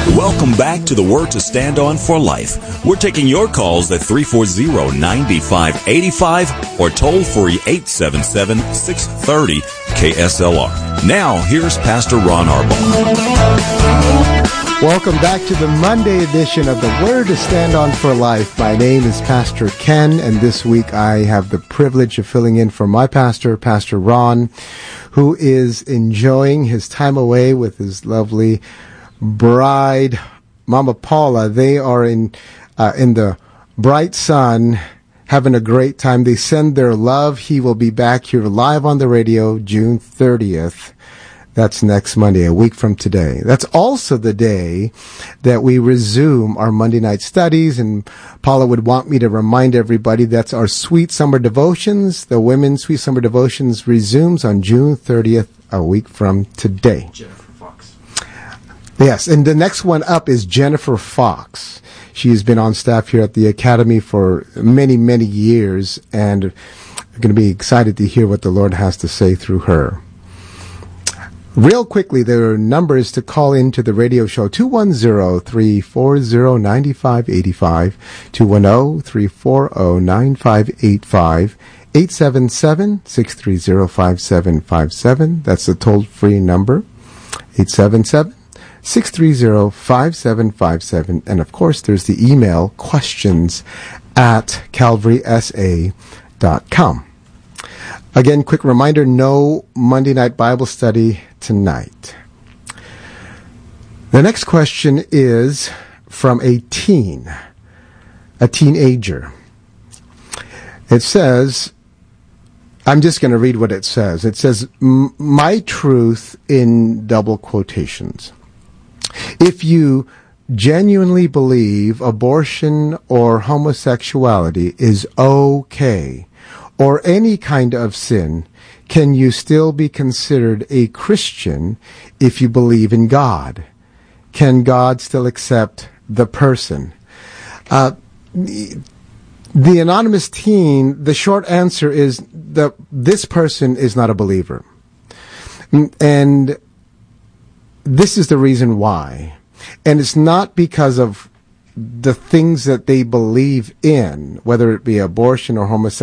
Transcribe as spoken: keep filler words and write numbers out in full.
Welcome back to the Word to Stand On for Life. We're taking your calls at three four zero, nine five eight five or toll free eight seven seven, six three zero, K S L R. Now, here's Pastor Ron Arbaugh. Welcome back to the Monday edition of the Word to Stand On for Life. My name is Pastor Ken, and this week I have the privilege of filling in for my pastor, Pastor Ron, who is enjoying his time away with his lovely bride, Mama Paula. They are in uh, in the bright sun, having a great time. They send their love. He will be back here live on the radio June thirtieth. That's next Monday, a week from today. That's also the day that we resume our Monday night studies, and Paula would want me to remind everybody that's our Sweet Summer Devotions. The Women's Sweet Summer Devotions resumes on June thirtieth, a week from today. Jennifer Fox. Yes, and the next one up is Jennifer Fox. She has been on staff here at the Academy for many, many years, and I'm going to be excited to hear what the Lord has to say through her. Real quickly, there are numbers to call into the radio show: two one zero, three four zero, nine five eight five, two one zero, three four zero, nine five eight five, eight seven seven, six three zero, five seven five seven. That's the toll-free number, eight seven seven, six three zero, five seven five seven. And, of course, there's the email, questions at calvary s a dot com. Again, quick reminder, no Monday night Bible study tonight. The next question is from a teen, a teenager. It says, I'm just going to read what it says. It says, my truth in double quotations. If you genuinely believe abortion or homosexuality is okay, or any kind of sin, can you still be considered a Christian if you believe in God? Can God still accept the person? Uh, the anonymous teen, the short answer is that this person is not a believer. And this is the reason why. And it's not because of the things that they believe in, whether it be abortion or homosexuality.